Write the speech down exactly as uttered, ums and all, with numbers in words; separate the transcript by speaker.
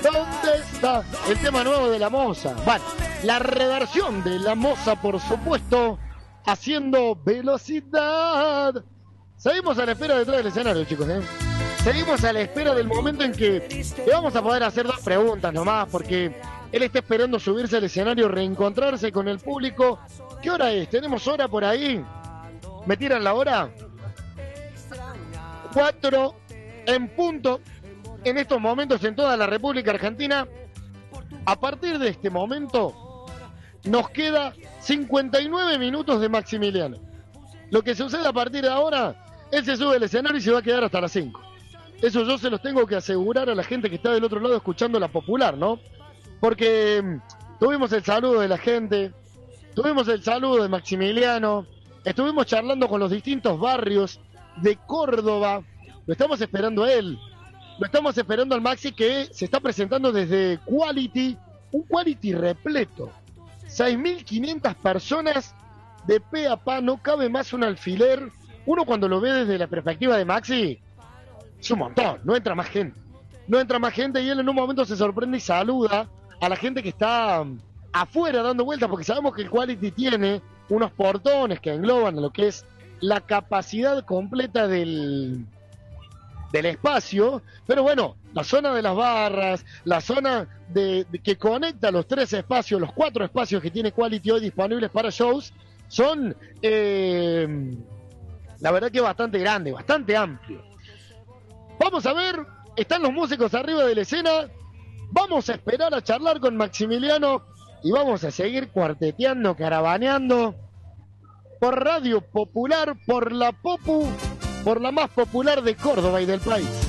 Speaker 1: ¿Dónde está el tema nuevo de La Moza? Bueno, la reversión de La Moza, por supuesto, haciendo velocidad. Seguimos a la espera detrás del escenario, chicos, ¿eh? Seguimos a la espera del momento en que le vamos a poder hacer dos preguntas nomás, porque él está esperando subirse al escenario, reencontrarse con el público. ¿Qué hora es? ¿Tenemos hora por ahí? ¿Me tiran la hora? Cuatro en punto. En estos momentos en toda la República Argentina. A partir de este momento nos queda cincuenta y nueve minutos de Maximiliano. Lo que sucede a partir de ahora, él se sube al escenario y se va a quedar hasta las cinco. Eso yo se los tengo que asegurar a la gente que está del otro lado escuchando la popular, ¿no? Porque mmm, tuvimos el saludo de la gente, tuvimos el saludo de Maximiliano, estuvimos charlando con los distintos barrios de Córdoba. Lo estamos esperando a él. Lo estamos esperando al Maxi, que se está presentando desde Quality, un Quality repleto. seis mil quinientas personas de pe a pa, no cabe más un alfiler. Uno cuando lo ve desde la perspectiva de Maxi, es un montón, no entra más gente. No entra más gente y él en un momento se sorprende y saluda a la gente que está afuera dando vueltas, porque sabemos que el Quality tiene unos portones que engloban lo que es la capacidad completa del... del espacio, pero bueno, la zona de las barras, la zona de, de que conecta los tres espacios, los cuatro espacios que tiene Quality hoy disponibles para shows, son, eh, la verdad que bastante grande, bastante amplio. Vamos a ver, están los músicos arriba de la escena, vamos a esperar a charlar con Maximiliano y vamos a seguir cuarteteando, caravaneando por Radio Popular, por la Popu, por la más popular de Córdoba y del país.